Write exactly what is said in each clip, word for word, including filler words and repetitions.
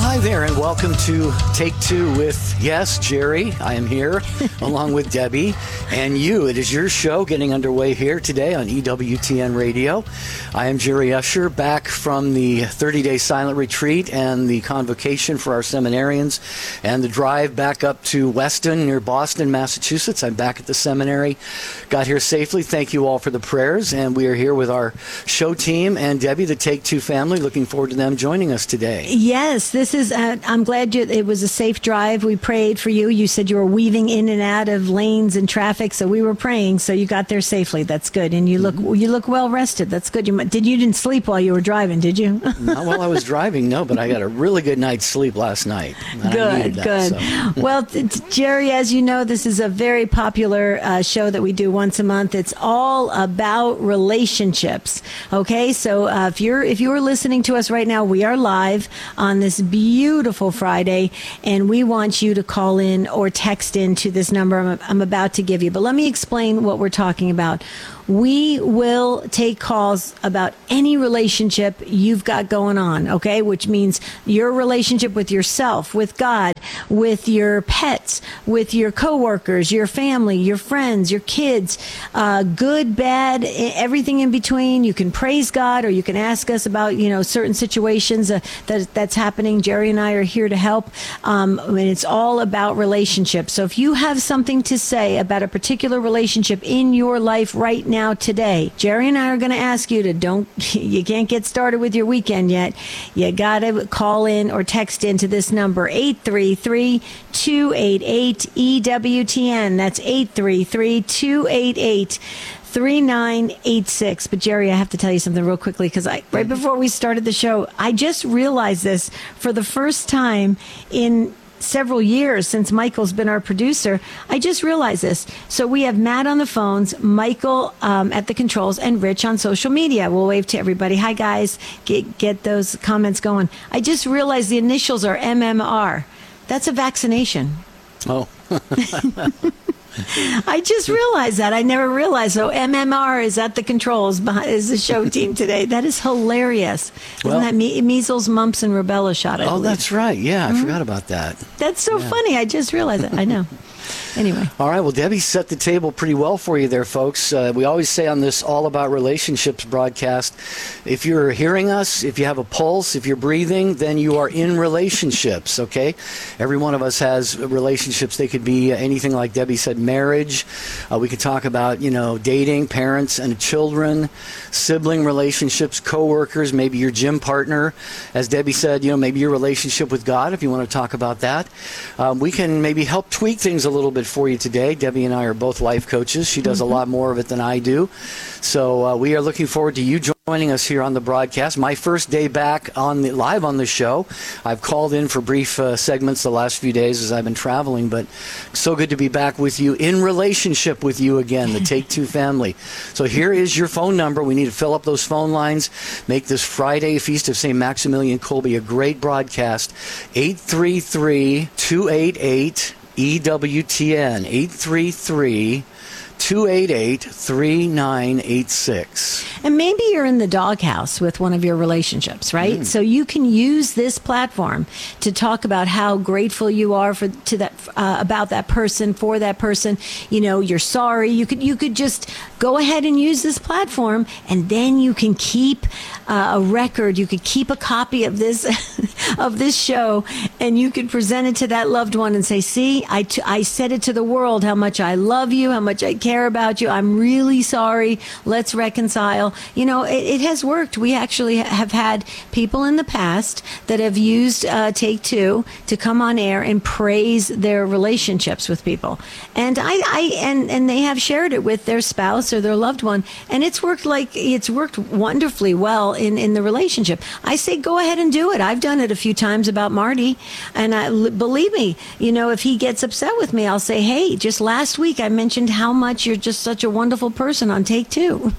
Hi there, and welcome to Take Two with, yes, Jerry. I am here, along with Debbie and you. It is your show getting underway here today on E W T N Radio. I am Jerry Usher, back from the thirty-day silent retreat and the convocation for our seminarians and the drive back up to Weston near Boston, Massachusetts. I'm back at the seminary. Got here safely. Thank you all for the prayers, and we are here with our show team and Debbie, the Take Two family. Looking forward to them joining us today. Yes, this is, uh, I'm glad you, it was a safe drive. We prayed for you. You said you were weaving in and out of lanes and traffic, so we were praying, so you got there safely. That's good. And you look mm-hmm. you look well rested. That's good. You did you didn't sleep while you were driving, did you? Not while I was driving, no, but I got a really good night's sleep last night. Good, that, good. So. Well, t- t- Jerry, as you know, this is a very popular uh, show that we do once a month. It's all about relationships. Okay, so uh, if you're if you are listening to us right now, we are live on this beautiful Friday, and we want you to call in or text in to this number I'm, I'm about to give you. But let me explain what we're talking about. We will take calls about any relationship you've got going on, okay? Which means your relationship with yourself, with God, with your pets, with your coworkers, your family, your friends, your kids, uh, good, bad, everything in between. You can praise God, or you can ask us about, you know, certain situations uh, that that's happening. Jerry and I are here to help. Um, and it's all about relationships. So if you have something to say about a particular relationship in your life right now, Now today, Jerry and I are going to ask you to don't, you can't get started with your weekend yet. You got to call in or text into this number, eight three three, two eight eight, E W T N. That's eight three three, two eight eight, three nine eight six. But Jerry, I have to tell you something real quickly, because I, right before we started the show, I just realized this for the first time in several years since Michael's been our producer. I just realized this. So we have Matt on the phones, Michael um, at the controls, and Rich on social media. We'll wave to everybody. Hi, guys. Get, get those comments going. I just realized the initials are M M R. That's a vaccination. Oh. I just realized that. I never realized. So M M R is at the controls, behind, is the show team today. That is hilarious. Isn't well, that me- measles, mumps, and rubella shot? I oh, believe. That's right. Yeah, I mm-hmm. forgot about that. That's so yeah. funny. I just realized it. I know. Anyway. All right. Well, Debbie set the table pretty well for you there, folks. Uh, we always say on this All About Relationships broadcast, if you're hearing us, if you have a pulse, if you're breathing, then you are in relationships, okay? Every one of us has relationships. They could be anything, like Debbie said, marriage. Uh, we could talk about, you know, dating, parents and children, sibling relationships, coworkers, maybe your gym partner. As Debbie said, you know, maybe your relationship with God, if you want to talk about that. Um, we can maybe help tweak things a little bit for you today. Debbie and I are both life coaches. She does mm-hmm. a lot more of it than I do. So uh, we are looking forward to you joining us here on the broadcast. My first day back on the live on the show. I've called in for brief uh, segments the last few days as I've been traveling, but so good to be back with you, in relationship with you again, the Take Two family. So here is your phone number. We need to fill up those phone lines, make this Friday Feast of Saint Maximilian Kolbe a great broadcast. eight three three, two eight eight, E W T N, eight three three, two eight eight, three nine eight six. And maybe you're in the doghouse with one of your relationships, right? Mm. So you can use this platform to talk about how grateful you are for to that uh, about that person, for that person. You know, you're sorry. You could you could just go ahead and use this platform, and then you can keep uh, a record. You could keep a copy of this of this show, and you could present it to that loved one and say, "See, I t- I said it to the world how much I love you, how much I care about you. I'm really sorry. Let's reconcile." You know, it, it has worked. We actually have had people in the past that have used uh, Take Two to come on air and praise their relationships with people, and I, I and and they have shared it with their spouse or their loved one, and it's worked like it's worked wonderfully well in in the relationship. I say go ahead and do it. I've done it a few times about Marty, and I, believe me, you know, if he gets upset with me, I'll say, "Hey, just last week I mentioned how much you're just such a wonderful person on Take Two."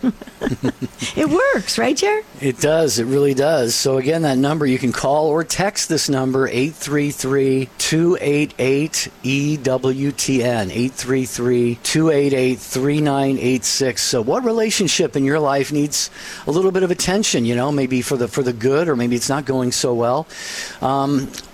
It works, right, Jer? It does. It really does. So again, that number, you can call or text this number, eight three three, two eight eight, E W T N, eight three three, two eight eight, three nine eight six. So what relationship in your life needs a little bit of attention, you know, maybe for the for the good, or maybe it's not going so well? Um,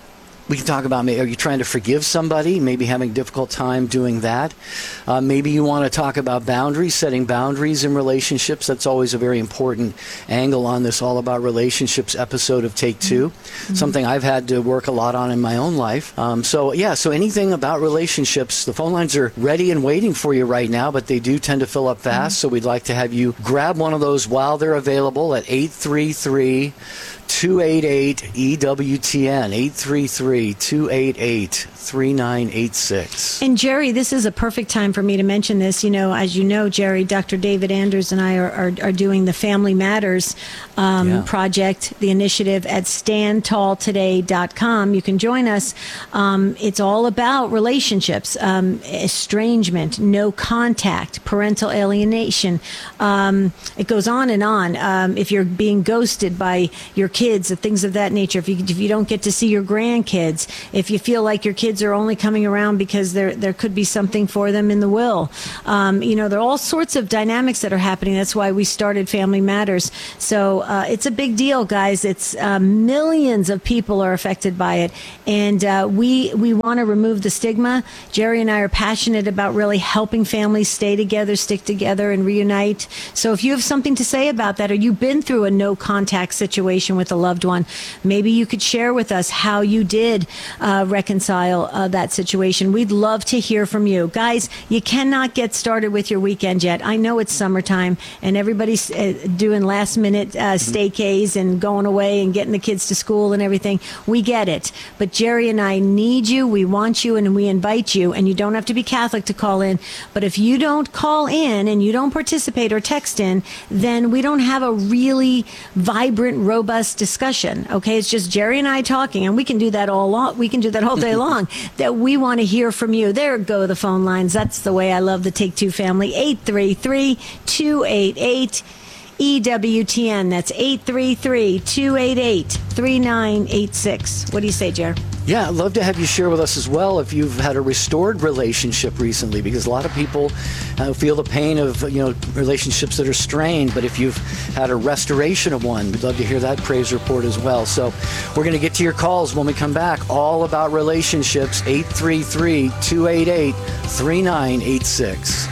We can talk about, maybe, are you trying to forgive somebody, maybe having a difficult time doing that? Uh, maybe you want to talk about boundaries, setting boundaries in relationships. That's always a very important angle on this All About Relationships episode of Take Two, mm-hmm. something I've had to work a lot on in my own life. Um, so, yeah, so anything about relationships, the phone lines are ready and waiting for you right now, but they do tend to fill up fast, mm-hmm. so we'd like to have you grab one of those while they're available at eight three three, two eight eight, E W T N, eight three three, two eight eight, three nine eight six. And Jerry, this is a perfect time for me to mention this. You know, as you know, Jerry, Doctor David Anders and I are, are, are doing the Family Matters um, yeah. project, the initiative at stand tall today dot com. You can join us. Um, it's all about relationships, um, estrangement, no contact, parental alienation. Um, it goes on and on. Um, if you're being ghosted by your kids, things of that nature, if you, if you don't get to see your grandkids, if you feel like your kids are only coming around because there there could be something for them in the will. Um, you know, there are all sorts of dynamics that are happening. That's why we started Family Matters. So uh, it's a big deal, guys. It's uh, millions of people are affected by it. And uh, we, we want to remove the stigma. Jerry and I are passionate about really helping families stay together, stick together, and reunite. So if you have something to say about that, or you've been through a no contact situation with a loved one, maybe you could share with us how you did uh, reconcile uh, that situation. We'd love to hear from you. Guys, you cannot get started with your weekend yet. I know it's summertime and everybody's uh, doing last minute uh, staycays and going away and getting the kids to school and everything. We get it. But Jerry and I need you. We want you and we invite you. And you don't have to be Catholic to call in. But if you don't call in and you don't participate or text in, then we don't have a really vibrant, robust discussion. Okay, it's just Jerry and I talking, and we can do that all long. We can do that all day long. That we want to hear from you. There go the phone lines. That's the way I love the Take Two family. eight three three, two eight eight, E W T N. That's eight three three, two eight eight, three nine eight six. What do you say, Jerry? Yeah, I'd love to have you share with us as well if you've had a restored relationship recently, because a lot of people uh, feel the pain of, you know, relationships that are strained. But if you've had a restoration of one, we'd love to hear that praise report as well. So we're going to get to your calls when we come back. All About Relationships, eight three three, two eight eight, three nine eight six.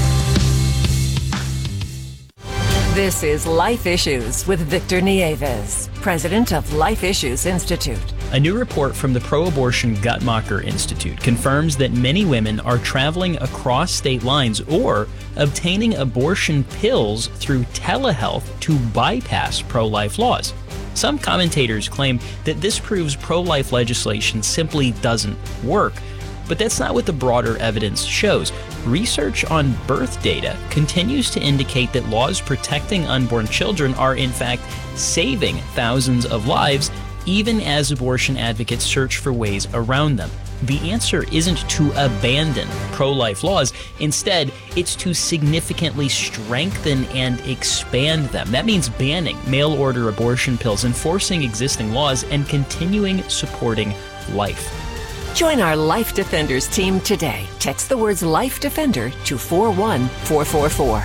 This is Life Issues with Victor Nieves, president of Life Issues Institute. A new report from the pro-abortion Guttmacher Institute confirms that many women are traveling across state lines or obtaining abortion pills through telehealth to bypass pro-life laws. Some commentators claim that this proves pro-life legislation simply doesn't work. But that's not what the broader evidence shows. Research on birth data continues to indicate that laws protecting unborn children are in fact saving thousands of lives, even as abortion advocates search for ways around them. The answer isn't to abandon pro-life laws. Instead, it's to significantly strengthen and expand them. That means banning mail-order abortion pills, enforcing existing laws, and continuing supporting life. Join our Life Defenders team today. Text the words Life Defender to four one four four four.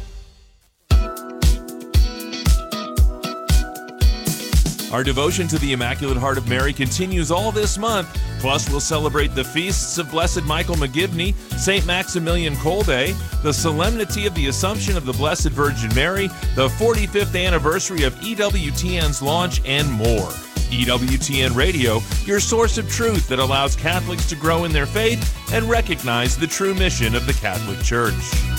Our devotion to the Immaculate Heart of Mary continues all this month. Plus, we'll celebrate the feasts of Blessed Michael McGivney, Saint Maximilian Kolbe, the Solemnity of the Assumption of the Blessed Virgin Mary, the forty-fifth anniversary of E W T N's launch, and more. E W T N Radio, your source of truth that allows Catholics to grow in their faith and recognize the true mission of the Catholic Church.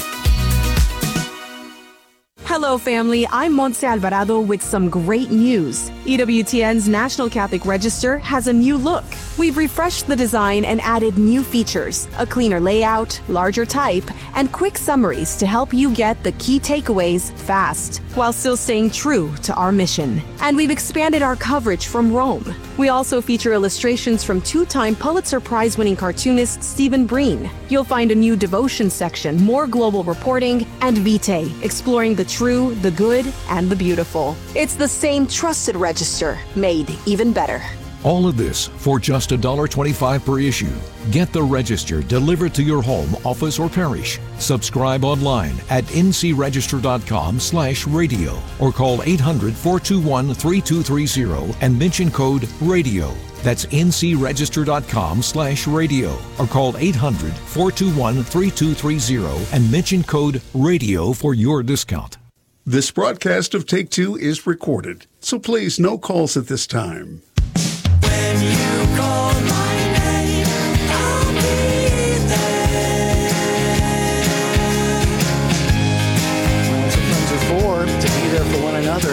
Hello, family. I'm Montse Alvarado with some great news. E W T N's National Catholic Register has a new look. We've refreshed the design and added new features, a cleaner layout, larger type, and quick summaries to help you get the key takeaways fast, while still staying true to our mission. And we've expanded our coverage from Rome. We also feature illustrations from two-time Pulitzer Prize-winning cartoonist Stephen Breen. You'll find a new devotion section, more global reporting, and Vitae, exploring the true, the good, and the beautiful. It's the same trusted register, made even better. All of this for just one dollar twenty-five per issue. Get the Register delivered to your home, office, or parish. Subscribe online at ncregister.com slash radio or call eight hundred, four two one, three two three zero and mention code RADIO. That's ncregister.com slash radio or call eight hundred, four two one, three two three zero and mention code RADIO for your discount. This broadcast of Take Two is recorded, so please no calls at this time. When you call my name, I'll be there. That's what friends are for, to be there for one another.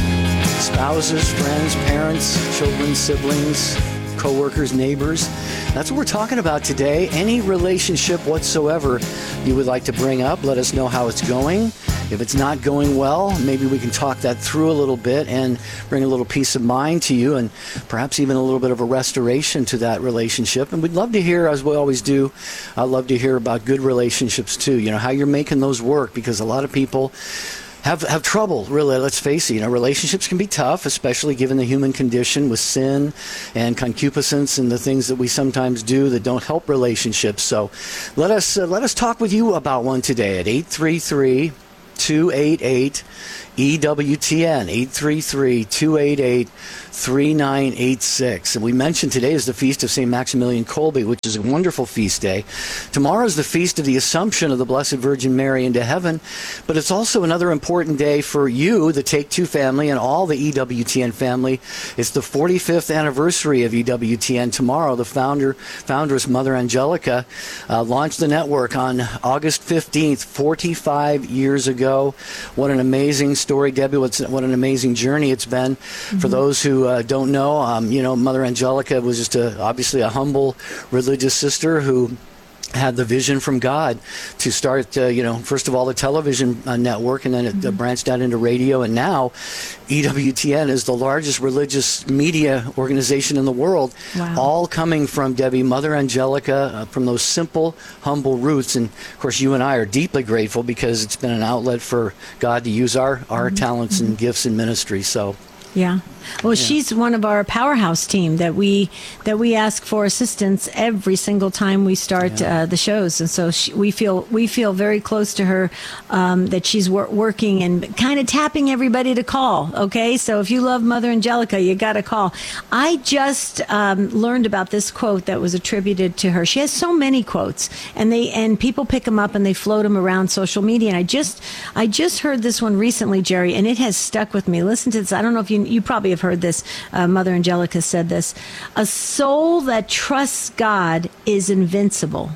Spouses, friends, parents, children, siblings, co-workers, neighbors. That's what we're talking about today. Any relationship whatsoever you would like to bring up, let us know how it's going. If it's not going well, maybe we can talk that through a little bit and bring a little peace of mind to you and perhaps even a little bit of a restoration to that relationship. And we'd love to hear, as we always do, I'd love to hear about good relationships too, you know, how you're making those work, because a lot of people have have trouble, really. Let's face it, you know, relationships can be tough, especially given the human condition with sin and concupiscence and the things that we sometimes do that don't help relationships. So let us uh, let us talk with you about one today at eight three three, two eight eight, E W T N, eight three three, two eight eight, three nine eight six. And we mentioned today is the feast of Saint Maximilian Kolbe, which is a wonderful feast day. Tomorrow is the feast of the Assumption of the Blessed Virgin Mary into heaven, but it's also another important day for you, the Take Two family, and all the E W T N family. It's the forty-fifth anniversary of E W T N. Tomorrow, the founder, foundress, Mother Angelica, uh, launched the network on August fifteenth, forty-five years ago. What an amazing story, Debbie. What's, what an amazing journey it's been. Mm-hmm. For those who uh, don't know, um, you know, Mother Angelica was just a, obviously a humble religious sister who had the vision from God to start, uh, you know, first of all, the television uh, network, and then it mm-hmm. uh, branched out into radio. And now E W T N is the largest religious media organization in the world, wow. all coming from Debbie, Mother Angelica, uh, from those simple, humble roots. And, of course, you and I are deeply grateful because it's been an outlet for God to use our, our mm-hmm. talents and gifts in ministry. So. Yeah. Well, yeah. she's one of our powerhouse team that we that we ask for assistance every single time we start yeah. uh, the shows, and so she, we feel we feel very close to her. Um, that she's wor- working and kind of tapping everybody to call. Okay, so if you love Mother Angelica, you got to call. I just um, learned about this quote that was attributed to her. She has so many quotes, and they and people pick them up and they float them around social media. And I just I just heard this one recently, Jerry, and it has stuck with me. Listen to this. I don't know if you you probably have heard this. Uh, Mother Angelica said this: a soul that trusts God is invincible.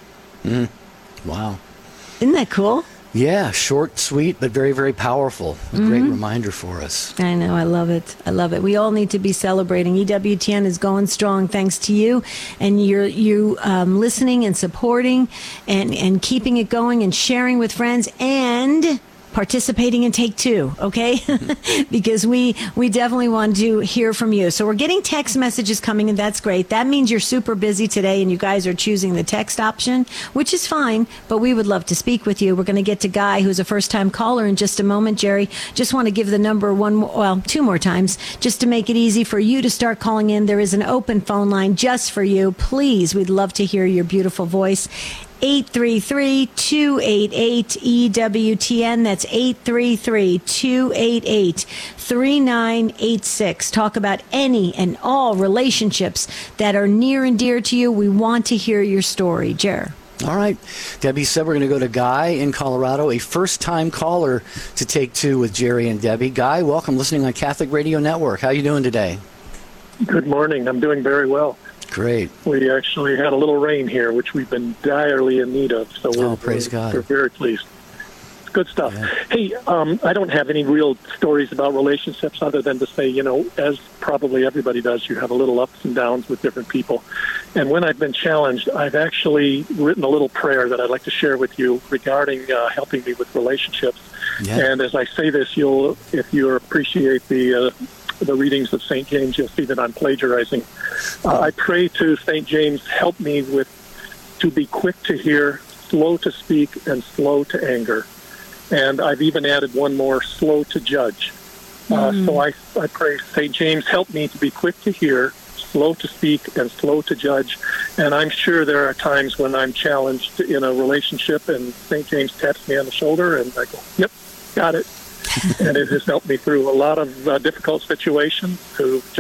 Mm. Wow. Isn't that cool? Yeah, short, sweet, but very, very powerful. A mm-hmm. great reminder for us. I know. I love it. I love it. We all need to be celebrating. E W T N is going strong thanks to you and you're, you um, listening and supporting and, and keeping it going and sharing with friends and participating in Take Two, okay? Because we we definitely want to hear from you. So we're getting text messages coming, and that's great. That means you're super busy today, and you guys are choosing the text option, which is fine, but we would love to speak with you. We're going to get to Guy, who's a first-time caller, in just a moment. Jerry, just want to give the number one, more, well, two more times, just to make it easy for you to start calling in. There is an open phone line just for you. Please, we'd love to hear your beautiful voice. eight three three, two eight eight, E W T N. That's eight three three, two eight eight, three nine eight six. Talk about any and all relationships that are near and dear to you. We want to hear your story. Jer. All right. Debbie said we're going to go to Guy in Colorado, a first-time caller to Take Two with Jerry and Debbie. Guy, welcome, listening on Catholic Radio Network. How are you doing today? Good morning. I'm doing very well. Great. We actually had a little rain here, which we've been direly in need of. So we're, oh, praise we're, God. we're very pleased. It's good stuff. Yeah. Hey, um, I don't have any real stories about relationships other than to say, you know, as probably everybody does, you have a little ups and downs with different people. And when I've been challenged, I've actually written a little prayer that I'd like to share with you regarding uh, helping me with relationships. Yeah. And as I say this, you'll, if you appreciate the... Uh, the readings of Saint James, you'll see that I'm plagiarizing. Uh, I pray to Saint James, help me with to be quick to hear, slow to speak, and slow to anger. And I've even added one more, slow to judge. Uh, mm. So I, I pray, Saint James, help me to be quick to hear, slow to speak, and slow to judge. And I'm sure there are times when I'm challenged in a relationship, and Saint James taps me on the shoulder, and I go, yep, got it. And it has helped me through a lot of uh, difficult situations to just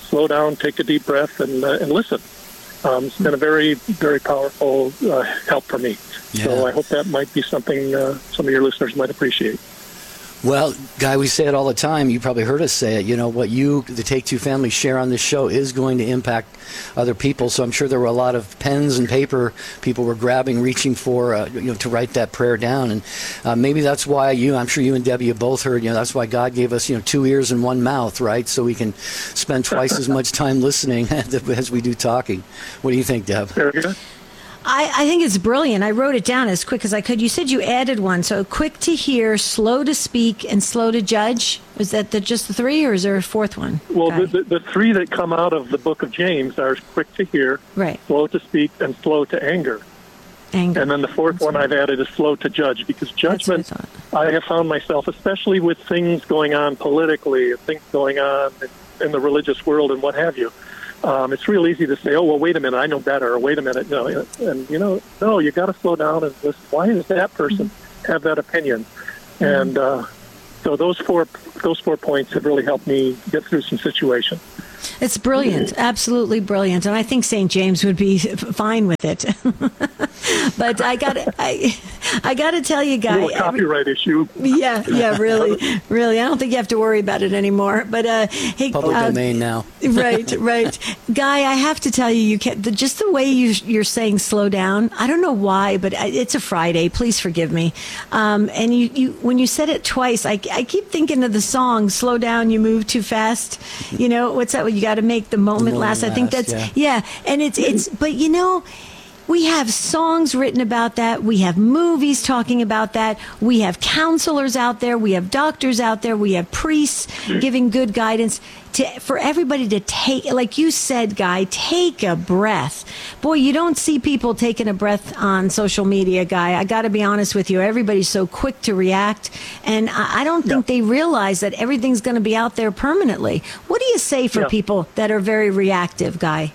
slow down, take a deep breath, and uh, and listen. Um, it's been a very, very powerful uh, help for me. Yeah. So I hope that might be something uh, some of your listeners might appreciate. Well, Guy, we say it all the time. You probably heard us say it. You know, what you, the Take Two family, share on this show is going to impact other people. So I'm sure there were a lot of pens and paper people were grabbing, reaching for, uh, you know, to write that prayer down. And uh, maybe that's why you, I'm sure you and Debbie have both heard, you know, that's why God gave us, you know, two ears and one mouth, right? So we can spend twice as much time listening as we do talking. What do you think, Deb? Very good. I, I think it's brilliant. I wrote it down as quick as I could. You said you added one. So quick to hear, slow to speak, and slow to judge. Was that the, just the three, or is there a fourth one? Well, Okay. the, the, the three that come out of the book of James are quick to hear, Right. slow to speak, and slow to anger. Anger. And then the fourth That's one right. I've added is slow to judge, because That's what I judgment, thought. I have found myself, especially with things going on politically, and things going on in, in the religious world and what have you, um, it's real easy to say, oh, well, wait a minute, I know better, or wait a minute, no. And, you know, no, you got to slow down and listen. Why does that person have that opinion? Mm-hmm. And uh, so those four those four points have really helped me get through some situations. It's brilliant, absolutely brilliant, and I think Saint James would be f- fine with it. But I got I, I got to tell you, A Guy. little copyright issue. Yeah, yeah, really, really. I don't think you have to worry about it anymore. But uh, hey, Public uh, domain now. right, right, Guy. I have to tell you, you can't. The, just the way you, you're saying "slow down." I don't know why, but I- it's a Friday. Please forgive me. Um, and you, you, when you said it twice, I, I keep thinking of the song "Slow Down, You Move Too Fast." You know what's that? You got to make the moment moment last. I think last, that's yeah. yeah. And it's it's. But you know. We have songs written about that. We have movies talking about that. We have counselors out there. We have doctors out there. We have priests giving good guidance to for everybody to take, like you said, Guy, take a breath. Boy, you don't see people taking a breath on social media, Guy. I got to be honest with you. Everybody's so quick to react. And I I don't think they realize that everything's going to be out there permanently. What do you say for Yeah. people that are very reactive, Guy?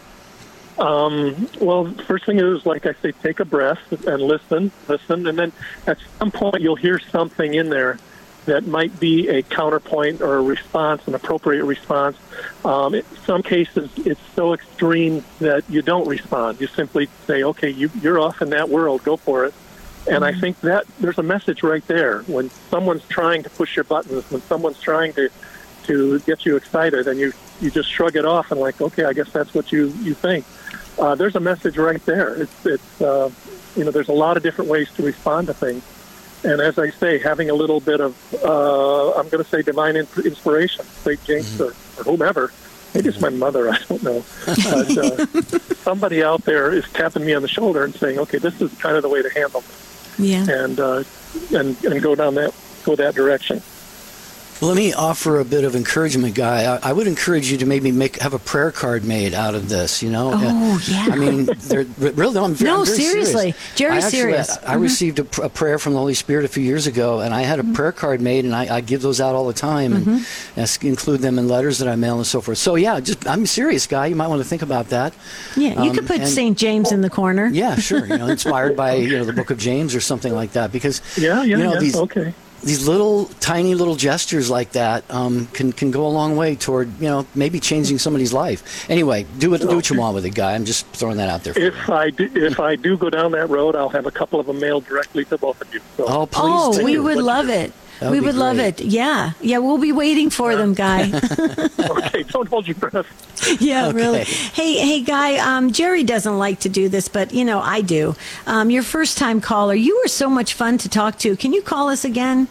Um, well, first thing is, like I say, take a breath and listen, listen, and then at some point you'll hear something in there that might be a counterpoint or a response, an appropriate response. Um, in some cases, it's so extreme that you don't respond. You simply say, okay, you, you're off in that world, go for it. And I think that there's a message right there. When someone's trying to push your buttons, when someone's trying to to get you excited, and you, you just shrug it off and like, okay, I guess that's what you, you think. Uh, there's a message right there. It's, it's uh, you know, there's a lot of different ways to respond to things. And as I say, having a little bit of, uh, I'm going to say divine in- inspiration, Saint James mm-hmm. or, or whomever, maybe it's my mother, I don't know. But uh, somebody out there is tapping me on the shoulder and saying, okay, this is kind of the way to handle this. Yeah. And, uh, and, and go down that, go that direction. Well, let me offer a bit of encouragement, Guy. I, I would encourage you to maybe make have a prayer card made out of this. You know, Oh, yeah. I mean, they're, really, no, I'm, very, No, I'm very seriously. serious. Jerry's I actually, serious. I, I received a, pr- a prayer from the Holy Spirit a few years ago, and I had a Mm-hmm. prayer card made, and I, I give those out all the time, and Mm-hmm. ask, include them in letters that I mail and so forth. So, yeah, just I'm serious, Guy. You might want to think about that. Yeah, you Um, could put and- Saint James in the corner. Yeah, sure. You know, inspired by you know the Book of James or something like that, because Yeah, yeah, you know yeah. these. Okay. These little, tiny little gestures like that um, can can go a long way toward, you know, maybe changing somebody's life. Anyway, do what, do what you want with it, Guy. I'm just throwing that out there for you. If I do, if I do go down that road, I'll have a couple of them mailed directly to both of you. So. Oh, please Oh, do. we would What you love do. it. That would We be would love great. it. Yeah. Yeah, we'll be waiting for them, Guy. Okay, don't hold your breath. Yeah, Okay. really. Hey, hey, Guy, um, Jerry doesn't like to do this, but, you know, I do. Um, your first-time caller, you were so much fun to talk to. Can you call us again?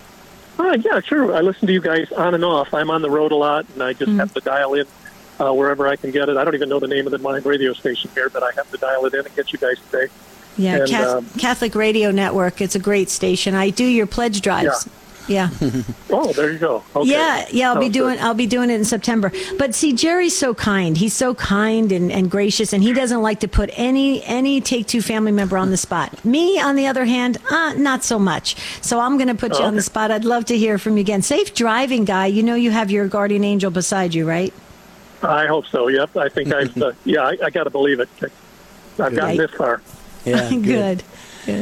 Uh, yeah, sure. I listen to you guys on and off. I'm on the road a lot, and I just Mm-hmm. have to dial in uh, wherever I can get it. I don't even know the name of the my radio station here, but I have to dial it in and get you guys today. Yeah, And, Cath- um, Catholic Radio Network. It's a great station. I do your pledge drives. Yeah. Oh, there you go. Okay. Yeah, yeah, I'll be Sounds doing good. I'll be doing it in September. But see, Jerry's so kind. He's so kind and, and gracious, and he doesn't like to put any any Take Two family member on the spot. Me, on the other hand, uh, not so much. So I'm going to put you Oh, on the okay. spot. I'd love to hear from you again. Safe driving, Guy. You know you have your guardian angel beside you, right? I hope so. Yep. I think I've. Uh, yeah, I, I got to believe it. I've gotten Right. this far. Yeah, good. Good.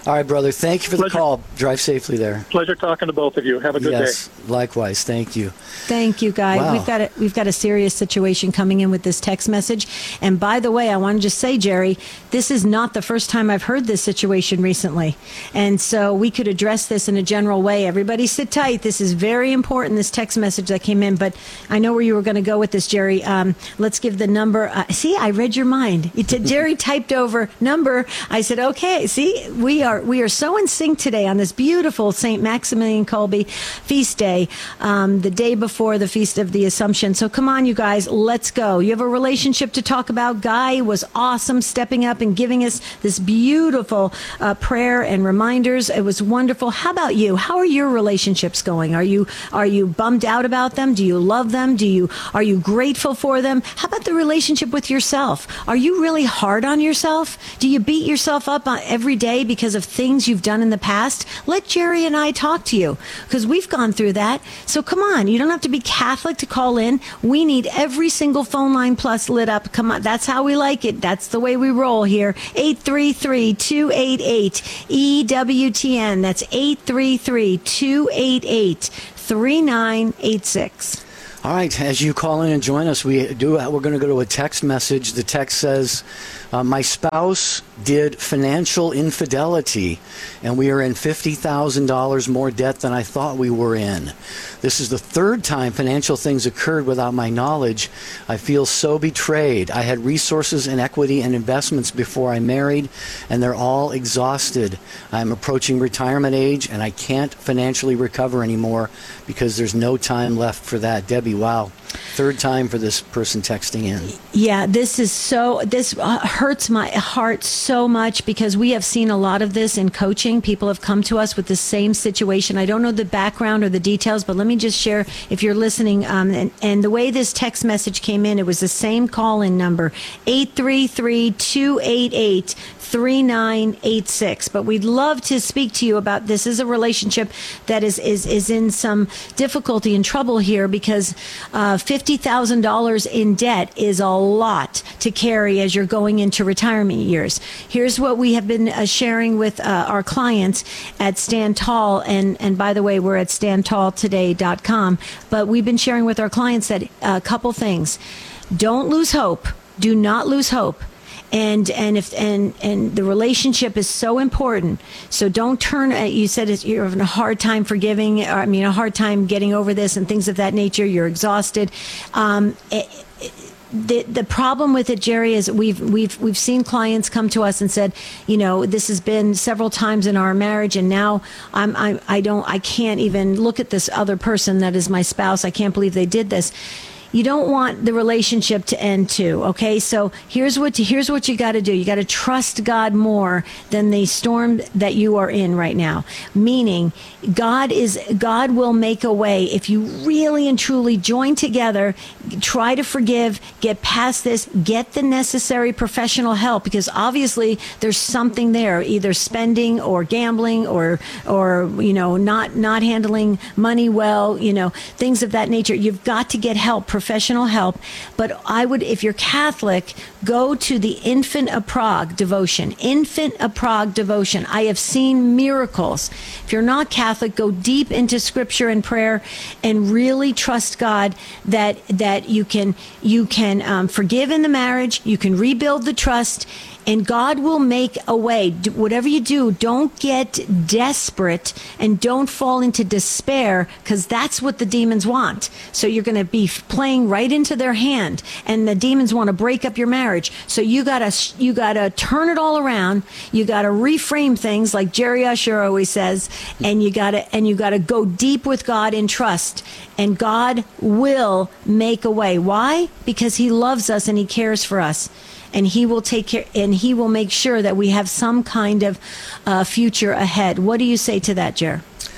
All right, brother. Thank you for the Pleasure. call. Drive safely there. Pleasure talking to both of you. Have a good yes, day. likewise. Thank you. Thank you, Guy. Wow. We've got a, we've got a serious situation coming in with this text message. And by the way, I want to just say, Jerry, this is not the first time I've heard this situation recently. And so we could address this in a general way. Everybody sit tight. This is very important, this text message that came in. But I know where you were going to go with this, Jerry. Um, let's give the number. Uh, see, I read your mind. It, Jerry typed over number. I said, okay, see, we are we are so in sync today on this beautiful Saint Maximilian Kolbe feast day, um, the day before the Feast of the Assumption. So come on, you guys, let's go. You have a relationship to talk about. Guy was awesome stepping up and giving us this beautiful uh, prayer and reminders. It was wonderful. How about you? How are your relationships going? Are you are you bummed out about them? Do you love them? Do you are you grateful for them? How about the relationship with yourself? Are you really hard on yourself? Do you beat yourself up on every day because of things you've done in the past? Let Jerry and I talk to you, because we've gone through that. So come on, you don't have to be Catholic to call in. We need every single phone line plus lit up. Come on, that's how we like it. That's the way we roll here. eight three three, two eight eight, E W T N. That's eight three three, two eight eight, three nine eight six. All right, as you call in and join us, we do. We're going to go to a text message. The text says, uh, "My spouse did financial infidelity, and we are in fifty thousand dollars more debt than I thought we were in. This is the third time financial things occurred without my knowledge. I feel so betrayed. I had resources and equity and investments before I married, and they're all exhausted. I'm approaching retirement age, and I can't financially recover anymore because there's no time left for that." Debbie, wow. Third time for this person texting in. Yeah, this is so, this uh, hurts my heart so much, because we have seen a lot of this in coaching. People have come to us with the same situation. I don't know the background or the details, but let me just share, if you're listening, um, and, and the way this text message came in, it was the same call-in number, eight three three, two eight eight, three nine eight six. But we'd love to speak to you about this. This is a relationship that is, is, is in some difficulty and trouble here, because uh, fifty thousand dollars in debt is a lot to carry as you're going into retirement years. Here's what we have been uh, sharing with uh, our clients at Stand Tall. And, and by the way, we're at stand tall today dot com. But we've been sharing with our clients that a couple things. Don't lose hope. Do not lose hope. And and if and and the relationship is so important. So don't turn. You said it's, you're having a hard time forgiving. Or, I mean, a hard time getting over this and things of that nature. You're exhausted. Um, it, it, the the problem with it, Jerry, is we've we've we've seen clients come to us and said, you know, this has been several times in our marriage, and now I'm I I don't I can't even look at this other person that is my spouse. I can't believe they did this. You don't want the relationship to end too, okay? So here's what here's what you got to do. You got to trust God more than the storm that you are in right now. Meaning, God is God will make a way if you really and truly join together, try to forgive, get past this, get the necessary professional help, because obviously there's something there, either spending or gambling or or you know not not handling money well, you know, things of that nature. You've got to get help. Professional help. But I would, if you're Catholic, go to the Infant of Prague devotion. Infant of Prague devotion. I have seen miracles. If you're not Catholic, go deep into scripture and prayer and really trust God that that you can you can um, forgive in the marriage, you can rebuild the trust, and God will make a way. Do, whatever you do, don't get desperate and don't fall into despair, because that's what the demons want. So you're going to be playing right into their hand, and the demons want to break up your marriage. So you got to you got to turn it all around. You got to reframe things, like Jerry Usher always says, and you got to and you got to go deep with God in trust, and God will make a way. Why? Because He loves us and He cares for us. And he will take care, and he will make sure that we have some kind of uh, future ahead. What do you say to that, Jer?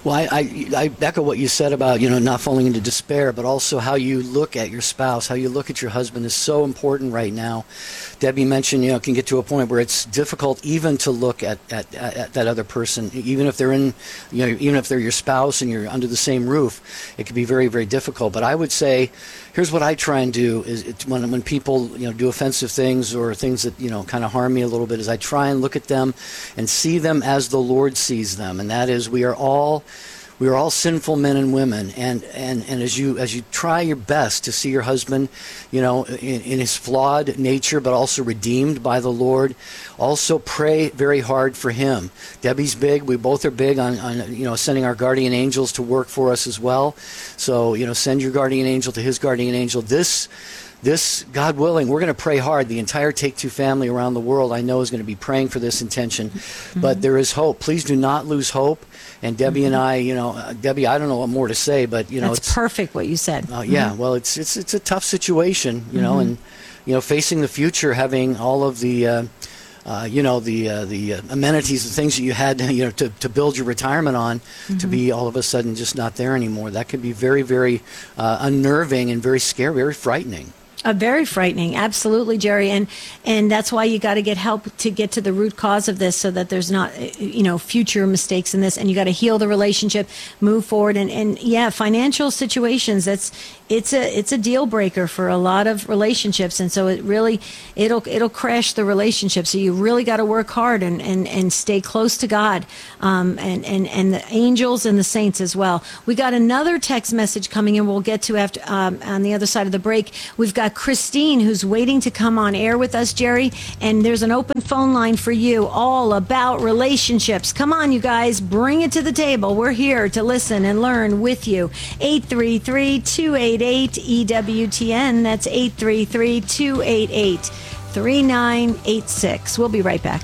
Well, I, I, I echo what you said about, you know, not falling into despair, but also how you look at your spouse, how you look at your husband is so important right now. Debbie mentioned, you know, it can get to a point where it's difficult even to look at, at, at that other person, even if they're in, you know, even if they're your spouse and you're under the same roof, it can be very, very difficult. But I would say, here's what I try and do is it's when, when people, you know, do offensive things or things that, you know, kind of harm me a little bit, is I try and look at them and see them as the Lord sees them. And that is, we are all We are all sinful men and women, and, and, and as you as you try your best to see your husband, you know, in, in his flawed nature, but also redeemed by the Lord, also pray very hard for him. Debbie's big. We both are big on, on you know, sending our guardian angels to work for us as well. So, you know, send your guardian angel to his guardian angel. This This, God willing, we're going to pray hard. The entire Take Two family around the world, I know, is going to be praying for this intention. Mm-hmm. But there is hope. Please do not lose hope. And Debbie mm-hmm. and I, you know, uh, Debbie, I don't know what more to say, but, you know. That's it's perfect what you said. Uh, yeah, mm-hmm. well, it's it's it's a tough situation, you mm-hmm. know, and, you know, facing the future, having all of the, uh, uh, you know, the uh, the uh, amenities, the things that you had, you know, to, to build your retirement on, mm-hmm. to be all of a sudden just not there anymore. That could be very, very uh, unnerving and very scary, very frightening. Uh, very frightening, absolutely, Jerry, and and that's why you got to get help to get to the root cause of this, so that there's not, you know, future mistakes in this, and you got to heal the relationship, move forward, and and yeah, financial situations. That's it's a it's a deal breaker for a lot of relationships, and so it really it'll it'll crash the relationship. So you really got to work hard and, and, and stay close to God, um, and and and the angels and the saints as well. We got another text message coming in. We'll get to after um, on the other side of the break. We've got Christine, who's waiting to come on air with us, Jerry, and there's an open phone line for you all about relationships. Come on, you guys, bring it to the table. We're here to listen and learn with you. eight three three, two eight eight, E W T N. That's eight three three, two eight eight, three nine eight six. We'll be right back.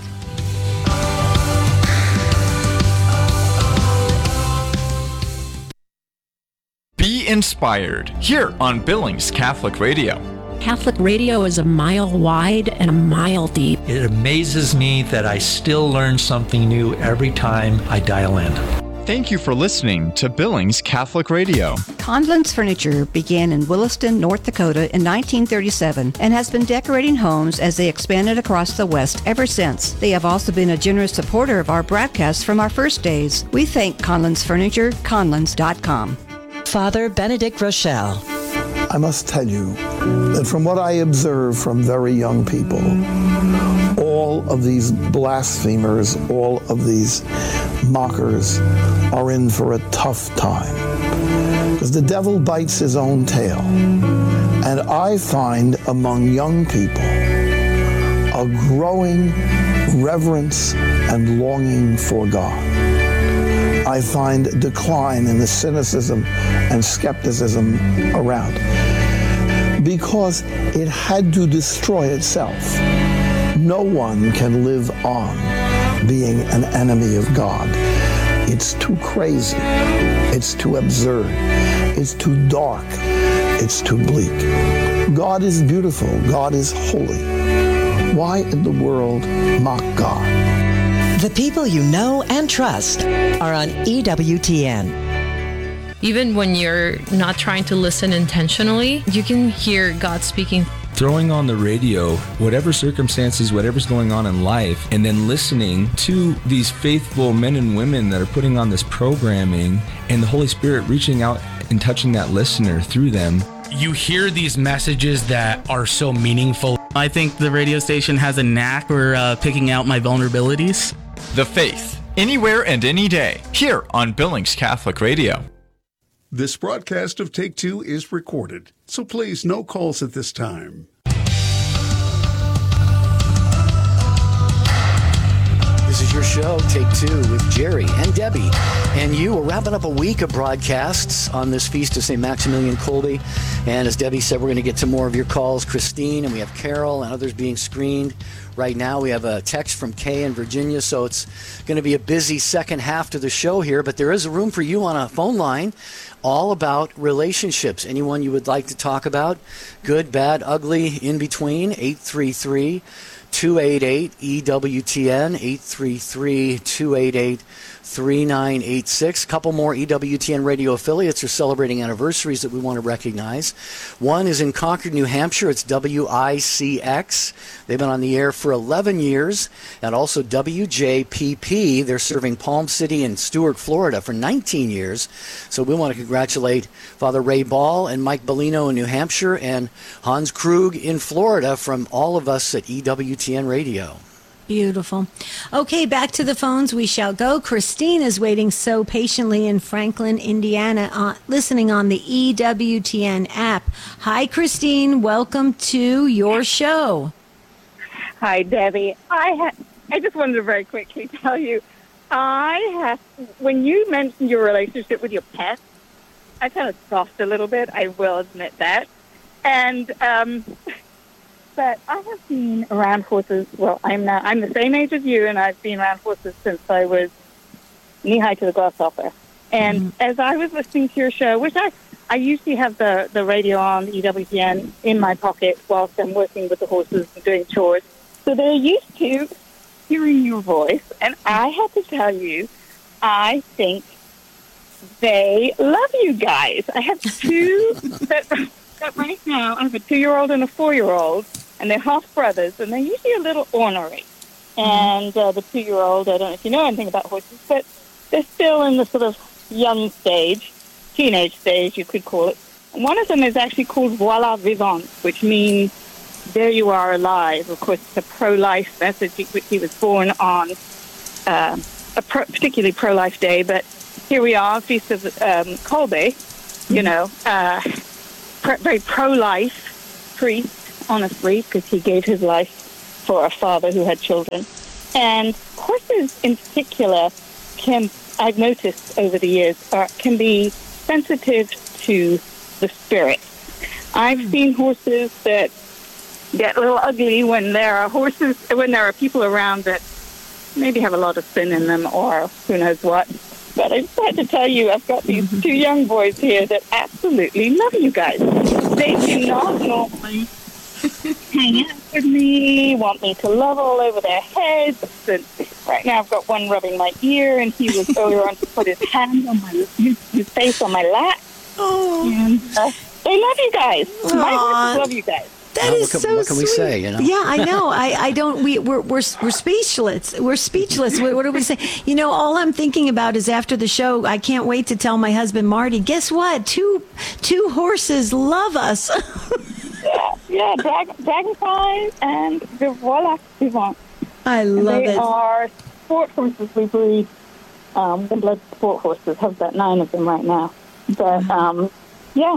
Be inspired here on Billings Catholic Radio. Catholic radio is a mile wide and a mile deep. It amazes me that I still learn something new every time I dial in. Thank you for listening to Billings Catholic Radio. Conlon's Furniture began in Williston, North Dakota in nineteen thirty-seven and has been decorating homes as they expanded across the West ever since. They have also been a generous supporter of our broadcasts from our first days. We thank Conlon's Furniture, conlons dot com. Father Benedict Rochelle. I must tell you that from what I observe from very young people, all of these blasphemers, all of these mockers are in for a tough time. Because the devil bites his own tail. And I find among young people a growing reverence and longing for God. I find a decline in the cynicism and skepticism around, because it had to destroy itself. No one can live on being an enemy of God. It's too crazy. It's too absurd. It's too dark. It's too bleak. God is beautiful. God is holy. Why in the world mock God? The people you know and trust are on E W T N. Even when you're not trying to listen intentionally, you can hear God speaking. Throwing on the radio, whatever circumstances, whatever's going on in life, and then listening to these faithful men and women that are putting on this programming, and the Holy Spirit reaching out and touching that listener through them. You hear these messages that are so meaningful. I think the radio station has a knack for uh, picking out my vulnerabilities. The Faith, anywhere and any day, here on Billings Catholic Radio. This broadcast of Take Two is recorded, so please no calls at this time. This is your show, Take Two, with Jerry and Debbie. And you, we're wrapping up a week of broadcasts on this feast of Saint Maximilian Kolbe. And as Debbie said, we're going to get to more of your calls. Christine, and we have Carol and others being screened. Right now, we have a text from Kay in Virginia, so it's going to be a busy second half to the show here. But there is a room for you on a phone line all about relationships. Anyone you would like to talk about, good, bad, ugly, in between, eight three three, two eight eight E W T N, eight three three, two eight eight, three nine eight six. A couple more E W T N radio affiliates are celebrating anniversaries that we want to recognize. One is in Concord, New Hampshire. It's W I C X. They've been on the air for eleven years. And also W J P P. They're serving Palm City and Stuart, Florida for nineteen years. So we want to congratulate Father Ray Ball and Mike Bellino in New Hampshire and Hans Krug in Florida from all of us at E W T N Radio. Beautiful. Okay, back to the phones we shall go. Christine is waiting so patiently in Franklin, Indiana, uh, listening on the E W T N app. Hi, Christine. Welcome to your show. Hi, Debbie. I ha- I just wanted to very quickly tell you, I have, when you mentioned your relationship with your pet, I kind of scoffed a little bit. I will admit that. And, um... But I have been around horses. Well, I'm now, I'm the same age as you, and I've been around horses since I was knee high to the grasshopper. And mm-hmm. as I was listening to your show, which I I usually have the, the radio on E W T N in my pocket whilst I'm working with the horses and doing chores, so they're used to hearing your voice. And I have to tell you, I think they love you guys. I have two that, that right now. I have a two-year-old and a four-year-old. And they're half brothers, and they're usually a little ornery. And uh, the two-year-old, I don't know if you know anything about horses, but they're still in the sort of young stage, teenage stage, you could call it. And one of them is actually called Voila Vivant, which means there you are alive. Of course, it's a pro-life message, which he was born on uh, a pro- particularly pro-life day. But here we are, Feast of um, Kolbe, you know, uh, pro- very pro-life priest. Honestly, because he gave his life for a father who had children. And horses in particular can, I've noticed over the years, are, can be sensitive to the spirit. I've seen horses that get a little ugly when there are horses, when there are people around that maybe have a lot of sin in them or who knows what. But I just had to tell you, I've got these mm-hmm. two young boys here that absolutely love you guys. They do not normally hang out with me, want me to love all over their heads. And right now I've got one rubbing my ear, and he was earlier on to put his hand on my his, his face on my lap. Oh, and, uh, they love you guys. Aww. My horses love you guys. That well, is what can, so what can sweet. we say, you know? Yeah, I know. I, I don't. We we're, we're we're speechless. We're speechless. What, what do we say? You know, all I'm thinking about is after the show. I can't wait to tell my husband Marty. Guess what? Two two horses love us. yeah, yeah. Drag, Dragonfly and the Voila Vivant. I love they it. They are sport horses. We breed um, the blood sport horses. Have about nine of them right now. But um, yeah.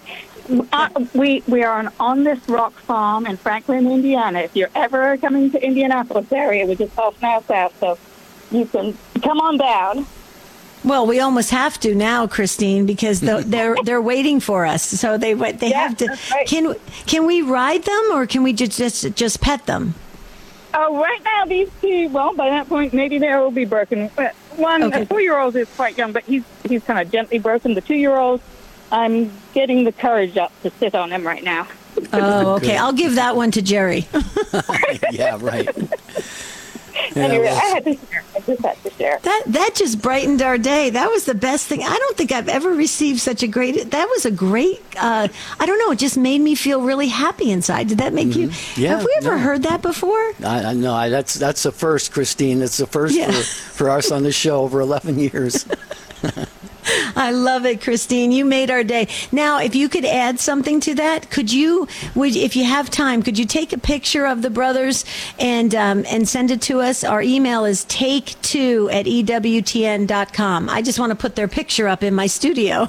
Uh, we we are on, on this rock farm in Franklin, Indiana. If you're ever coming to Indianapolis area, we're just half an hour south, so you can come on down. Well, we almost have to now, Christine, because the, they're they're waiting for us. So they they yeah, have to. Right. Can can we ride them, or can we just just just pet them? Oh, right now these two. Well, by that point, maybe they will be broken. One okay. a four-year-old is quite young, but he's he's kind of gently broken. The two-year-old, I'm getting the courage up to sit on him right now. Oh, okay. I'll give that one to Jerry. Yeah, right. Yeah, anyway, well, I had to share. I just had to share. That that just brightened our day. That was the best thing. I don't think I've ever received such a great. That was a great. Uh, I don't know. It just made me feel really happy inside. Did that make mm-hmm. you? Yeah, have we ever no. heard that before? I, I know. I, that's that's the first, Christine. It's the first Yeah. for, for us on the show over eleven years. I love it, Christine. You made our day. Now, if you could add something to that, could you, would, if you have time, could you take a picture of the brothers and um, and send it to us? Our email is take two at E W T N dot com. I just want to put their picture up in my studio.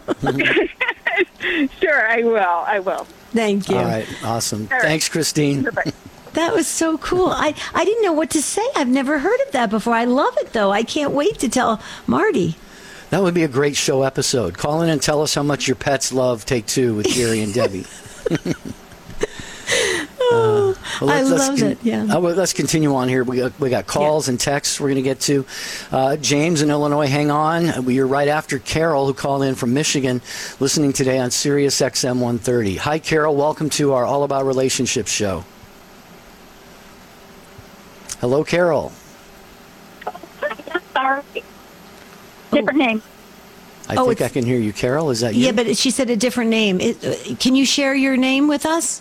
Sure, I will. I will. Thank you. All right. Awesome. All right. Thanks, Christine. That was so cool. I, I didn't know what to say. I've never heard of that before. I love it, though. I can't wait to tell Marty. That would be a great show episode. Call in and tell us how much your pets love Take Two with Jerry and Debbie. Oh, uh, well, I let's, loved con- it. Yeah. Uh, well, let's continue on here. We got, we got calls yeah. and texts we're going to get to. Uh, James in Illinois, hang on. We are right after Carol, who called in from Michigan, listening today on Sirius X M one thirty. Hi, Carol. Welcome to our All About Relationships show. Hello, Carol. Sorry. Different name. I Oh, think I it's- can hear you, Carol. Is that you? Yeah, but she said a different name. It, uh, can you share your name with us?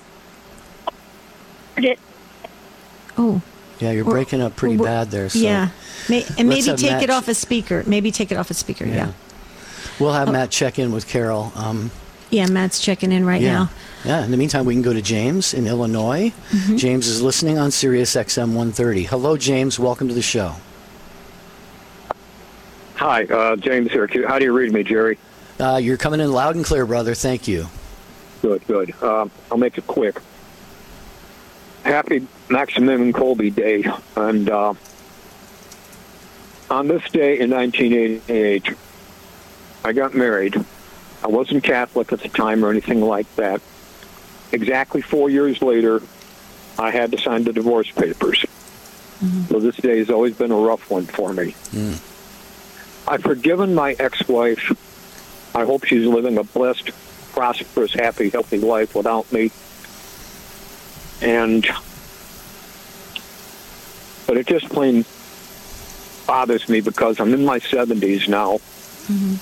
Oh. Yeah, you're Or- breaking up pretty or- bad there. So yeah. May, and let's maybe have take Matt it ch- off a speaker. Maybe take it off a speaker. Yeah. We'll have Oh. Matt check in with Carol. Um, Yeah, Matt's checking in right yeah. now. Yeah. In the meantime, we can go to James in Illinois. Mhm. James is listening on Sirius X M one thirty. Hello, James. Welcome to the show. Hi, uh, James here. How do you read me, Jerry? Uh, you're coming in loud and clear, brother. Thank you. Good, good. Uh, I'll make it quick. Happy Maximilian Kolbe Day. And uh, on this day in nineteen eighty-eight, I got married. I wasn't Catholic at the time or anything like that. Exactly four years later, I had to sign the divorce papers. So this day has always been a rough one for me. Mm. I've forgiven my ex-wife. I hope she's living a blessed, prosperous, happy, healthy life without me. And, but it just plain bothers me because I'm in my seventies now. Mm-hmm.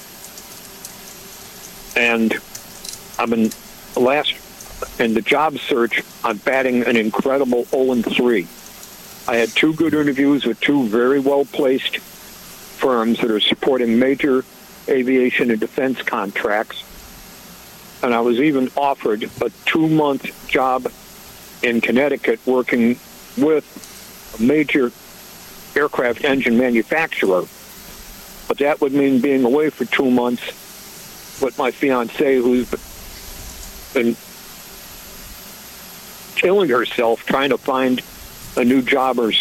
And I've been last in the job search. I'm batting an incredible oh and three. I had two good interviews with two very well-placed firms that are supporting major aviation and defense contracts. And I was even offered a two-month job in Connecticut working with a major aircraft engine manufacturer. But that would mean being away for two months with my fiancée, who's been killing herself trying to find a new job